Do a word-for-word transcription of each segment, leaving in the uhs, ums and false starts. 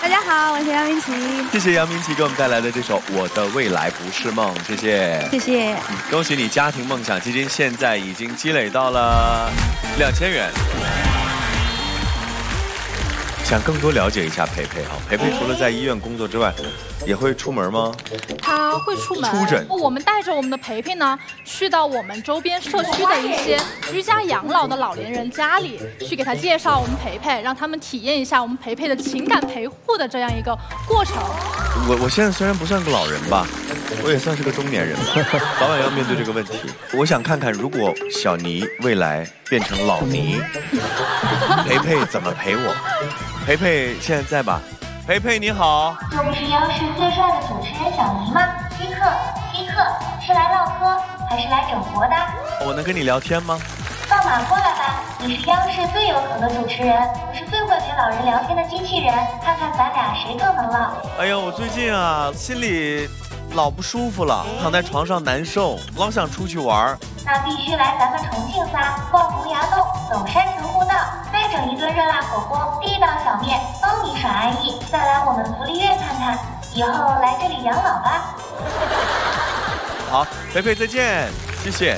大家好，我是杨明琪。 谢谢杨明琪给我们带来的这首《我的未来不是梦》，谢谢， 谢谢。 恭喜你家庭梦想基金现在已经积累到了两千元。想更多了解一下培培啊，培培除了在医院工作之外，也会出门吗？ 他会出门出诊。 我们带着我们的培培呢，去到我们周边社区的一些居家养老的老年人家里，去给他介绍我们培培，让他们体验一下我们培培的情感陪护的这样一个过程。 我我现在虽然不算个老人吧，我也算是个中年人吧，早晚要面对这个问题。我想看看，如果小尼未来变成老尼，培培怎么陪我？培培现在在吧？培培你好。 这不是央视最帅的主持人小尼吗？稀客，稀客，是来唠嗑还是来整活的？ 我能跟你聊天吗？ 放马过来吧，你是央视最有口的主持人，我是最会陪老人聊天的机器人，看看咱俩谁更能唠。 哎呦，我最近啊，心里老不舒服了，躺在床上难受，老想出去玩。 那必须来咱们重庆仨逛洪崖洞，走山城步道，再整一顿热辣火锅，地道小面，帮你耍安逸。再来我们福利院看看，以后来这里养老吧。 好，培培再见，谢谢。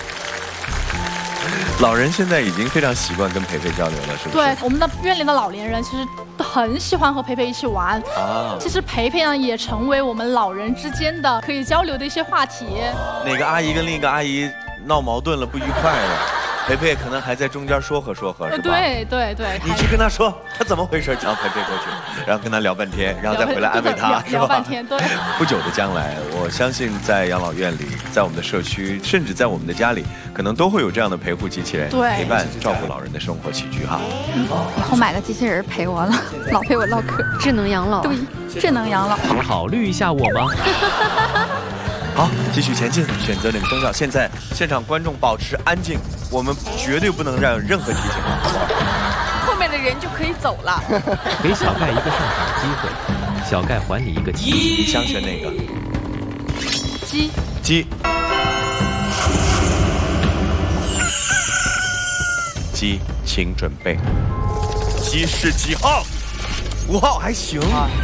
老人现在已经非常习惯跟培培交流了，是不是？ 对，我们的院里的老年人其实很喜欢和培培一起玩啊。其实培培呢也成为我们老人之间的可以交流的一些话题。 哪个阿姨跟另一个阿姨闹矛盾了，不愉快了，培培可能还在中间说和说和，是吧？ 对对对。 你去跟他说他怎么回事，叫培培过去，然后跟他聊半天，然后再回来安慰他，是吧？ 聊半天，对。 不久的将来，我相信在养老院里，在我们的社区，甚至在我们的家里，可能都会有这样的陪护机器人，陪伴照顾老人的生活起居哈。 以后买个机器人陪我了，老陪我唠嗑，智能养老。对，智能养老。 考虑一下我吗？ 好，继续前进，选择领声效。现在现场观众保持安静，我们绝对不能让有任何提醒。 后面的人就可以走了。 给小盖一个上场的机会，小盖还你一个机会。 你想选哪个？ 鸡。 鸡。鸡，请准备。鸡是几号？五号还行。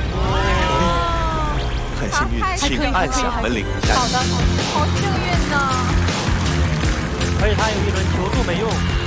很幸运，请按响门铃。 好的，好幸运呢。 而且他有一轮求助没用。